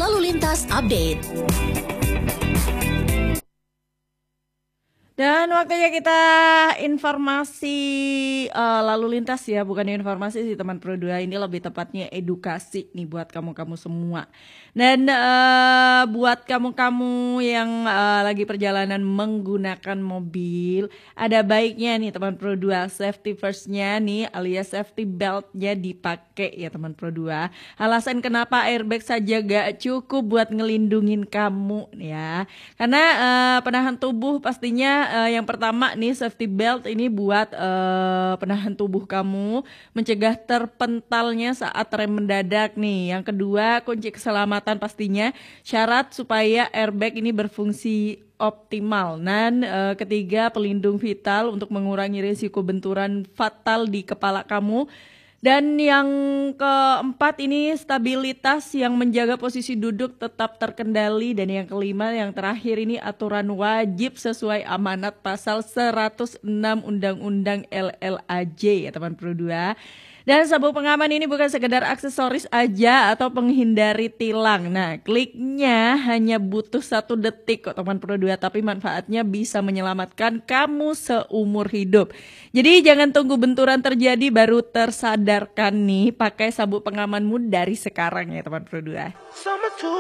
Lalu Lintas Update. Dan waktunya kita informasi lalu lintas ya, bukan informasi sih teman Pro 2, ini lebih tepatnya edukasi nih buat kamu-kamu semua. Dan buat kamu-kamu yang lagi perjalanan menggunakan mobil, ada baiknya nih teman Pro 2, safety first-nya nih alias safety belt-nya dipakai ya teman Pro 2. Alasan kenapa airbag saja gak cukup buat ngelindungin kamu ya. Karena penahan tubuh pastinya yang pertama nih safety belt ini buat penahan tubuh kamu, mencegah terpentalnya saat rem mendadak nih. Yang kedua kunci keselamatan pastinya, syarat supaya airbag ini berfungsi optimal. Dan ketiga pelindung vital untuk mengurangi risiko benturan fatal di kepala kamu. Dan yang keempat ini stabilitas yang menjaga posisi duduk tetap terkendali. Dan yang kelima yang terakhir ini aturan wajib sesuai amanat pasal 106 Undang-Undang LLAJ ya teman Pro 2. Dan sabuk pengaman ini bukan sekedar aksesoris aja atau penghindari tilang. Nah, kliknya hanya butuh 1 detik kok teman Pro 2, tapi manfaatnya bisa menyelamatkan kamu seumur hidup. Jadi jangan tunggu benturan terjadi baru tersadarkan nih, pakai sabuk pengamanmu dari sekarang ya teman Pro 2.